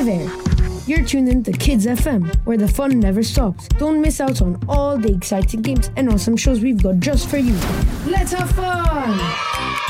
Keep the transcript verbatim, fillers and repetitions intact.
Hi there. You're tuned in to Kids F M, where the fun never stops. Don't miss out on all the exciting games and awesome shows we've got just for you. Let's have fun!